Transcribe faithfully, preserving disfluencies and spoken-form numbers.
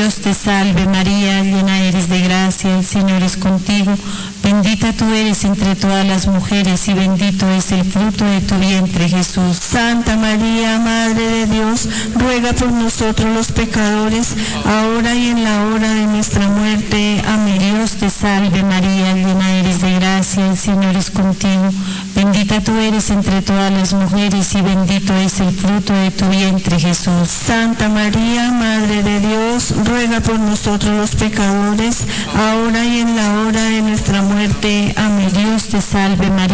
Dios te salve María, llena eres de gracia, el Señor es contigo, bendita tú eres entre todas las mujeres y bendito es el fruto de tu vientre Jesús. Santa María, Madre de Dios, ruega por nosotros los pecadores, ahora y en la hora de nuestra muerte. Amén. Dios te salve María, llena eres de gracia, el Señor es contigo, bendita tú eres entre todas las mujeres y bendito es el fruto de tu vientre Jesús. Santa María, Madre de Dios, ruega por nosotros los pecadores, ahora y en la hora de nuestra muerte. Amén. Dios te salve María.